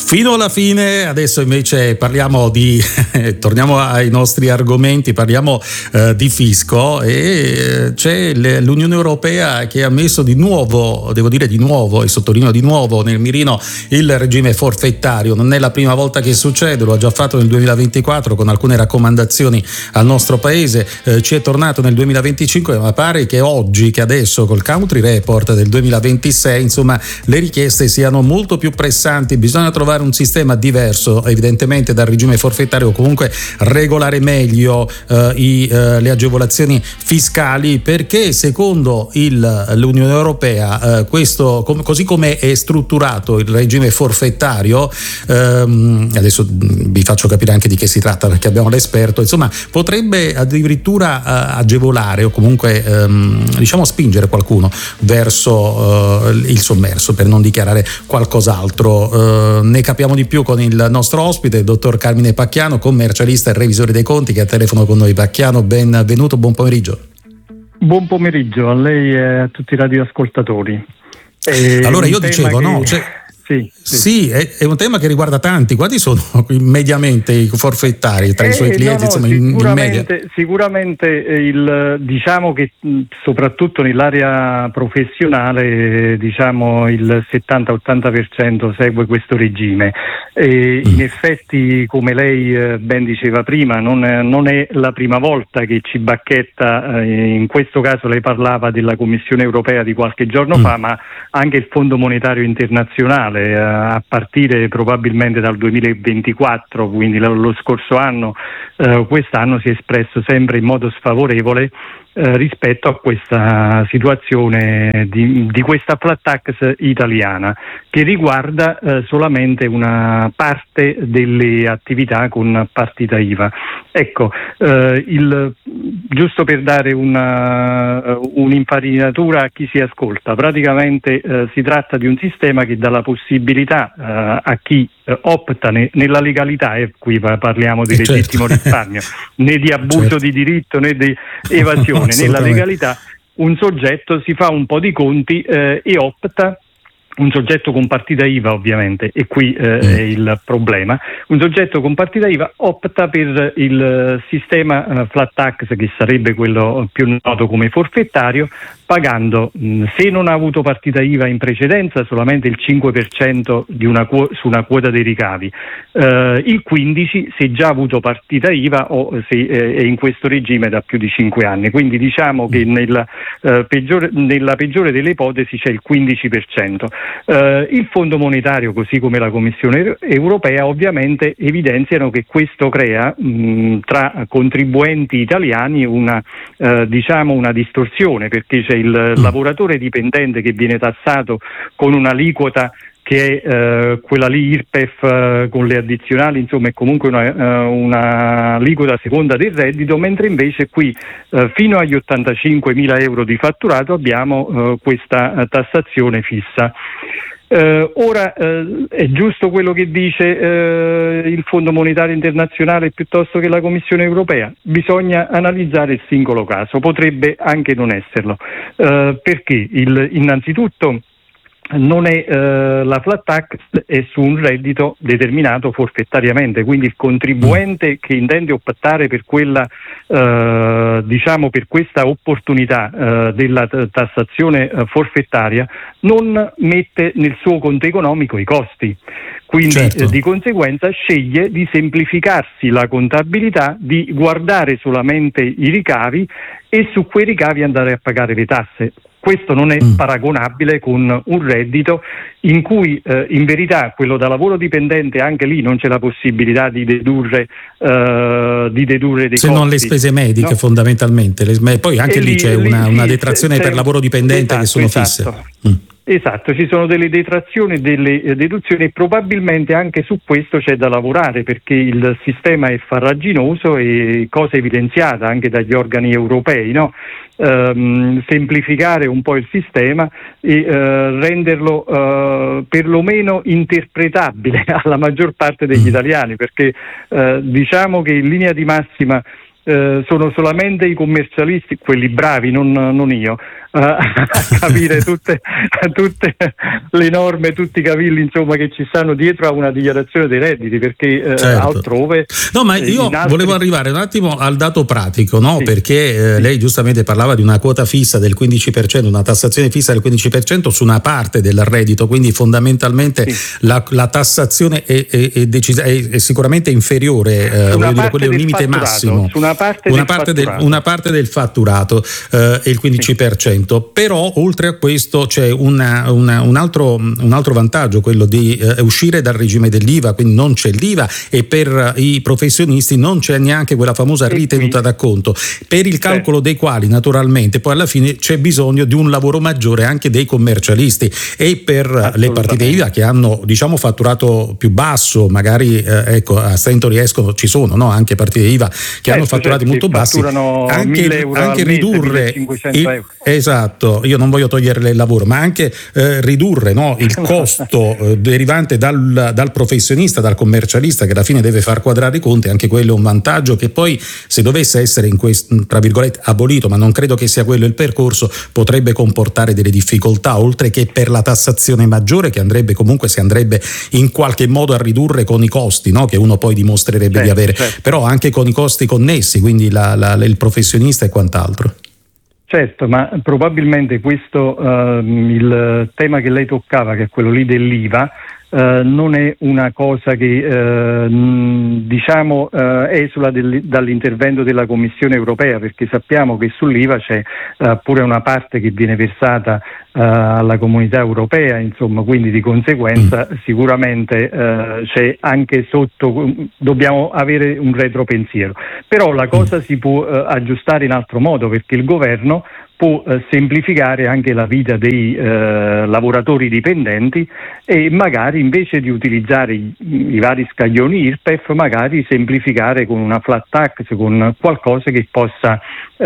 Fino alla fine. Adesso invece parliamo di torniamo ai nostri argomenti, parliamo di fisco, e c'è l'Unione Europea che ha messo di nuovo, devo dire di nuovo, e sottolineo di nuovo, nel mirino il regime forfettario. Non è la prima volta che succede, lo ha già fatto nel 2024 con alcune raccomandazioni al nostro paese, ci è tornato nel 2025, ma pare che oggi, che adesso col Country Report del 2026, insomma, le richieste siano molto più pressanti. Bisogna trovare un sistema diverso evidentemente dal regime forfettario, o comunque regolare meglio le agevolazioni fiscali, perché secondo l'Unione Europea questo, così come è strutturato il regime forfettario, adesso vi faccio capire anche di che si tratta perché abbiamo l'esperto, insomma potrebbe addirittura agevolare o comunque diciamo spingere qualcuno verso il sommerso, per non dichiarare qualcos'altro. Ne capiamo di più con il nostro ospite, il dottor Carmine Pacchiano, commercialista e revisore dei conti, che è a telefono con noi. Pacchiano, benvenuto, buon pomeriggio. Buon pomeriggio a lei e a tutti i radioascoltatori. Allora io dicevo, no? Sì, è un tema che riguarda tanti. Quanti sono mediamente i forfettari tra i suoi clienti? Insomma, in media? Sicuramente diciamo che soprattutto nell'area professionale, diciamo il 70-80% segue questo regime. In effetti, come lei ben diceva prima, non è la prima volta che ci bacchetta. In questo caso lei parlava della Commissione Europea di qualche giorno fa, ma anche il Fondo Monetario Internazionale a partire probabilmente dal 2024, quindi lo scorso anno, quest'anno si è espresso sempre in modo sfavorevole rispetto a questa situazione di questa flat tax italiana, che riguarda solamente una parte delle attività con partita IVA. Ecco, giusto per dare un'infarinatura a chi si ascolta, praticamente si tratta di un sistema che dà la possibilità a chi opta nella legalità, e qui parliamo di legittimo risparmio, né di abuso di diritto né di evasione, nella legalità, un soggetto si fa un po' di conti e opta, un soggetto con partita IVA ovviamente, e qui è il problema, un soggetto con partita IVA opta per il sistema flat tax, che sarebbe quello più noto come forfettario, pagando, se non ha avuto partita IVA in precedenza, solamente il 5% su una quota dei ricavi, il 15% se già ha avuto partita IVA o se è in questo regime da più di 5 anni. Quindi diciamo che nella peggiore delle ipotesi c'è il 15%. Il Fondo Monetario, così come la Commissione Europea, ovviamente evidenziano che questo crea tra contribuenti italiani una distorsione, perché c'è il lavoratore dipendente che viene tassato con un'aliquota che è quella lì IRPEF con le addizionali, insomma è comunque una aliquota a seconda del reddito, mentre invece qui fino agli 85.000 euro di fatturato abbiamo questa tassazione fissa. Ora è giusto quello che dice il Fondo Monetario Internazionale piuttosto che la Commissione Europea? Bisogna analizzare il singolo caso, potrebbe anche non esserlo, perché innanzitutto non è la flat tax è su un reddito determinato forfettariamente, quindi il contribuente che intende optare per quella per questa opportunità della tassazione forfettaria non mette nel suo conto economico i costi. Quindi certo. Di conseguenza sceglie di semplificarsi la contabilità, di guardare solamente i ricavi e su quei ricavi andare a pagare le tasse. Questo non è paragonabile con un reddito in cui in verità quello da lavoro dipendente, anche lì non c'è la possibilità di dedurre dei costi. Se non le spese mediche, no? Fondamentalmente. Poi anche lì c'è una detrazione per lavoro dipendente, che sono fisse. Esatto, ci sono delle detrazioni e delle deduzioni, e probabilmente anche su questo c'è da lavorare, perché il sistema è farraginoso e cosa evidenziata anche dagli organi europei, no? Semplificare un po' il sistema e renderlo perlomeno interpretabile alla maggior parte degli italiani, perché diciamo che in linea di massima sono solamente i commercialisti, quelli bravi, non io, a capire tutte le norme, tutti i cavilli insomma che ci stanno dietro a una dichiarazione dei redditi, perché altrove. No, ma io volevo arrivare un attimo al dato pratico, no? Sì. Perché lei giustamente parlava di una quota fissa del 15%, una tassazione fissa del 15% su una parte del reddito, quindi fondamentalmente la tassazione è sicuramente inferiore, quello è un limite massimo, su una parte del fatturato, il 15%, però oltre a questo c'è un altro vantaggio, quello di uscire dal regime dell'IVA, quindi non c'è l'IVA e per i professionisti non c'è neanche quella famosa ritenuta d'acconto, per il calcolo dei quali naturalmente poi alla fine c'è bisogno di un lavoro maggiore anche dei commercialisti, e per le partite IVA che hanno fatturato più basso, magari a stento riescono, ci sono anche partite IVA che hanno fatturati molto bassi, anche ridurre esatto, io non voglio toglierle il lavoro, ma anche ridurre il costo derivante dal professionista, dal commercialista, che alla fine deve far quadrare i conti. Anche quello è un vantaggio che poi, se dovesse essere tra virgolette abolito, ma non credo che sia quello il percorso, potrebbe comportare delle difficoltà, oltre che per la tassazione maggiore che andrebbe comunque, si andrebbe in qualche modo a ridurre con i costi che uno poi dimostrerebbe di avere, però anche con i costi connessi, quindi il professionista e quant'altro. Certo, ma probabilmente questo il tema che lei toccava, che è quello lì dell'IVA, non è una cosa che esula dall'intervento della Commissione europea, perché sappiamo che sull'IVA c'è pure una parte che viene versata alla Comunità Europea, insomma, quindi di conseguenza sicuramente c'è anche sotto, dobbiamo avere un retropensiero, però la cosa si può aggiustare in altro modo, perché il governo può semplificare anche la vita dei lavoratori dipendenti e magari, invece di utilizzare i vari scaglioni IRPEF, magari semplificare con una flat tax, con qualcosa che possa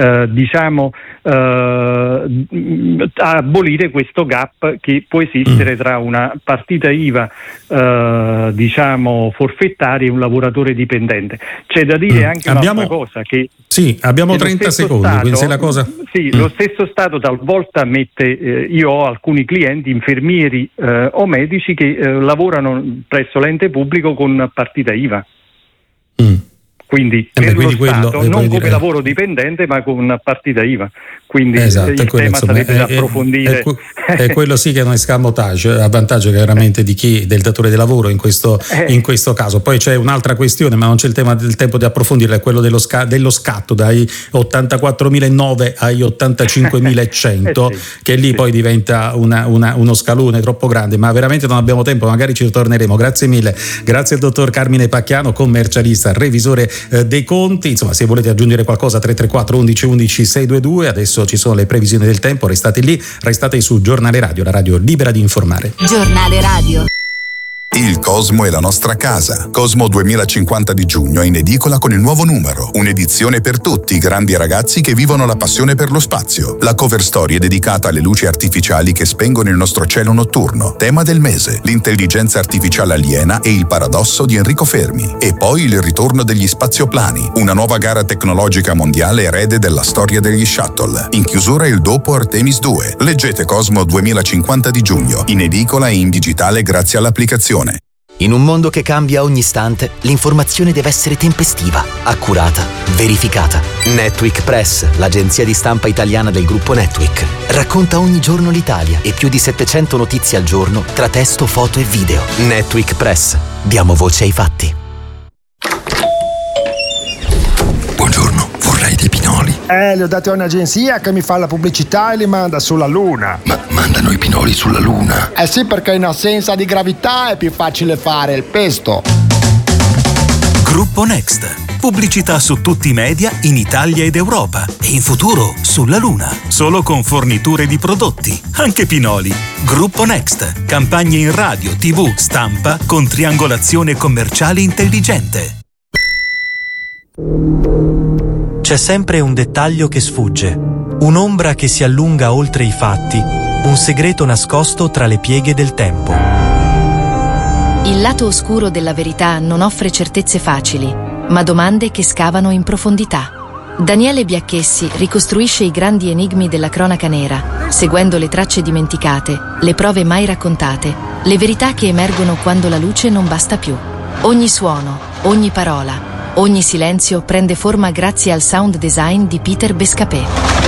abolire questo gap che può esistere tra una partita IVA forfettaria e un lavoratore dipendente. C'è da dire anche un'altra cosa, che abbiamo 30 secondi, quindi se la cosa lo stesso Stato talvolta mette, io ho alcuni clienti infermieri o medici che lavorano presso l'ente pubblico con partita IVA. Quindi per lo Stato non come lavoro dipendente, ma con partita IVA. Quindi il tema sarebbe da approfondire. È quello sì che è un escamotage a vantaggio chiaramente del datore di lavoro in questo caso. Poi c'è un'altra questione, ma non c'è il tempo di approfondirla, è quello dello scatto dai 84.009 ai 85.100, che lì poi diventa uno scalone troppo grande, ma veramente non abbiamo tempo, magari ci ritorneremo. Grazie mille, grazie al dottor Carmine Pacchiano, commercialista, revisore dei conti. Insomma, se volete aggiungere qualcosa, 334 11 11 622. Adesso ci sono le previsioni del tempo, restate lì, restate su Giornale Radio, la radio libera di informare. Giornale Radio. Il Cosmo è la nostra casa. Cosmo 2050 di giugno è in edicola con il nuovo numero. Un'edizione per tutti i grandi ragazzi che vivono la passione per lo spazio. La cover story è dedicata alle luci artificiali che spengono il nostro cielo notturno. Tema del mese: l'intelligenza artificiale aliena e il paradosso di Enrico Fermi. E poi il ritorno degli spazioplani, una nuova gara tecnologica mondiale erede della storia degli shuttle. In chiusura il dopo Artemis 2. Leggete Cosmo 2050 di giugno, in edicola e in digitale grazie all'applicazione. In un mondo che cambia ogni istante, l'informazione deve essere tempestiva, accurata, verificata. Netweek Press, l'agenzia di stampa italiana del gruppo Netweek, racconta ogni giorno l'Italia e più di 700 notizie al giorno tra testo, foto e video. Netweek Press. Diamo voce ai fatti. Buongiorno, vorrei dei pinoli. Li ho dati a un'agenzia che mi fa la pubblicità e li manda sulla Luna. Ma mandano i pinoli sulla Luna? Eh sì, perché in assenza di gravità è più facile fare il pesto. Gruppo Next. Pubblicità su tutti i media in Italia ed Europa. E in futuro sulla Luna. Solo con forniture di prodotti. Anche pinoli. Gruppo Next. Campagne in radio, TV, stampa con triangolazione commerciale intelligente. C'è sempre un dettaglio che sfugge, un'ombra che si allunga oltre i fatti, un segreto nascosto tra le pieghe del tempo. Il lato oscuro della verità non offre certezze facili, ma domande che scavano in profondità. Daniele Biacchessi ricostruisce i grandi enigmi della cronaca nera, seguendo le tracce dimenticate, le prove mai raccontate, le verità che emergono quando la luce non basta più. Ogni suono, ogni parola, ogni silenzio prende forma grazie al sound design di Peter Bescapé.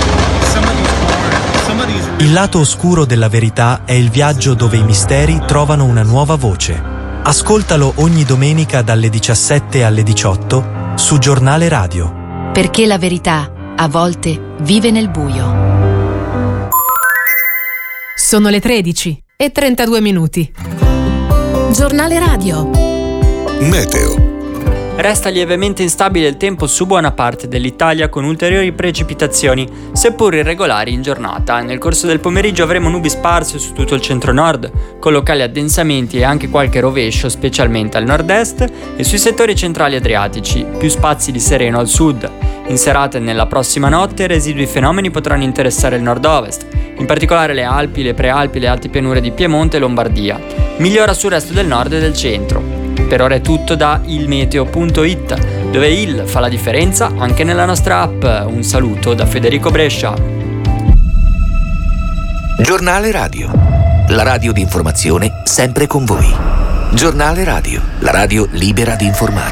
Il lato oscuro della verità è il viaggio dove i misteri trovano una nuova voce. Ascoltalo ogni domenica dalle 17 alle 18 su Giornale Radio. Perché la verità, a volte, vive nel buio. Sono le 13:32. Giornale Radio. Meteo. Resta lievemente instabile il tempo su buona parte dell'Italia con ulteriori precipitazioni, seppur irregolari in giornata. Nel corso del pomeriggio avremo nubi sparse su tutto il centro-nord, con locali addensamenti e anche qualche rovescio, specialmente al nord-est e sui settori centrali adriatici, più spazi di sereno al sud. In serata e nella prossima notte residui fenomeni potranno interessare il nord-ovest, in particolare le Alpi, le Prealpi, le alte pianure di Piemonte e Lombardia. Migliora sul resto del nord e del centro. Per ora è tutto da ilmeteo.it, dove il fa la differenza anche nella nostra app. Un saluto da Federico Brescia. Giornale Radio, la radio di informazione sempre con voi. Giornale Radio, la radio libera di informare.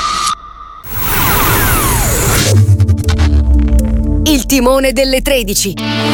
Il timone delle 13.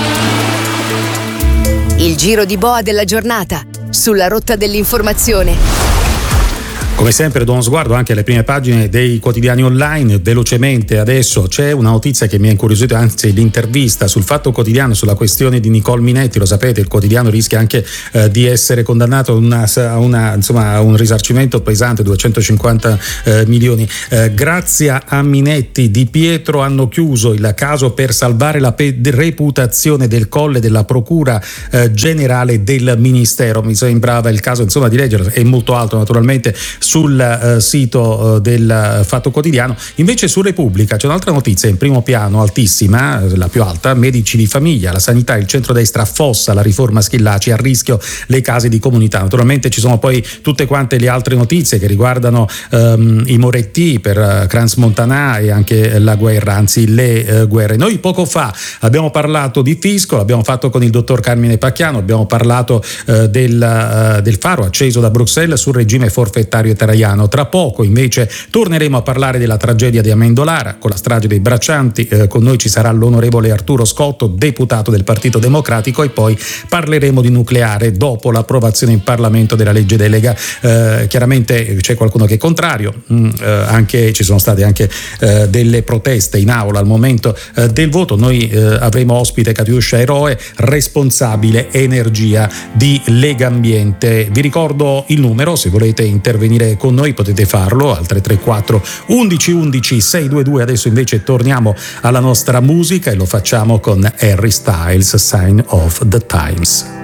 Il giro di boa della giornata sulla rotta dell'informazione. Come sempre do uno sguardo anche alle prime pagine dei quotidiani online. Velocemente adesso c'è una notizia che mi ha incuriosito, anzi l'intervista sul Fatto Quotidiano sulla questione di Nicole Minetti. Lo sapete, il quotidiano rischia anche di essere condannato a un risarcimento pesante, 250 milioni. Grazie a Minetti, Di Pietro hanno chiuso il caso per salvare la reputazione del Colle della Procura Generale del Ministero. Mi sembrava il caso di leggere, è molto alto naturalmente sul sito del Fatto Quotidiano. Invece su Repubblica c'è un'altra notizia in primo piano, altissima, la più alta: medici di famiglia, la sanità, il centrodestra affossa la riforma Schillaci, a rischio le case di comunità. Naturalmente ci sono poi tutte quante le altre notizie che riguardano i Moretti per Crans Montana e anche la guerra, anzi le guerre. Noi poco fa abbiamo parlato di fisco, l'abbiamo fatto con il dottor Carmine Pacchiano, abbiamo parlato del faro acceso da Bruxelles sul regime forfettario italiano. Tra poco invece torneremo a parlare della tragedia di Amendolara con la strage dei braccianti. Con noi ci sarà l'onorevole Arturo Scotto, deputato del Partito Democratico, e poi parleremo di nucleare dopo l'approvazione in Parlamento della legge delega. Chiaramente c'è qualcuno che è contrario, anche ci sono state anche delle proteste in aula al momento del voto. Noi avremo ospite Katiuscia Eroe, responsabile energia di Legambiente. Vi ricordo il numero, se volete intervenire con noi potete farlo al 334 11 11 622. Adesso invece torniamo alla nostra musica e lo facciamo con Harry Styles, Sign of the Times.